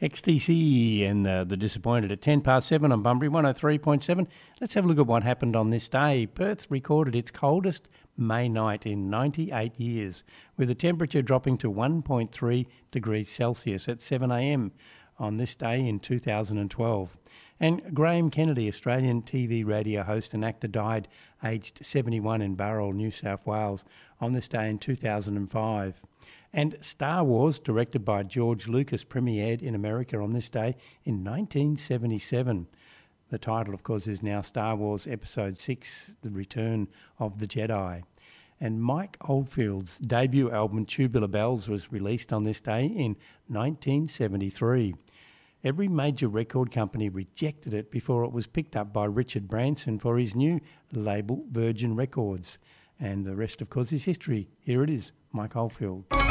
XTC and the Disappointed at 10 past 7 on Bunbury 103.7. Let's have a look at what happened on this day. Perth recorded its coldest May night in 98 years, with the temperature dropping to 1.3 degrees Celsius at 7 a.m. on this day in 2012. And Graham Kennedy, Australian TV radio host and actor, died aged 71 in Burrell, New South Wales on this day in 2005. And Star Wars, directed by George Lucas, premiered in America on this day in 1977. The title, of course, is now Star Wars Episode 6, The Return of the Jedi. And Mike Oldfield's debut album, Tubular Bells, was released on this day in 1973. Every major record company rejected it before it was picked up by Richard Branson for his new label, Virgin Records. And the rest, of course, is history. Here it is, Mike Oldfield.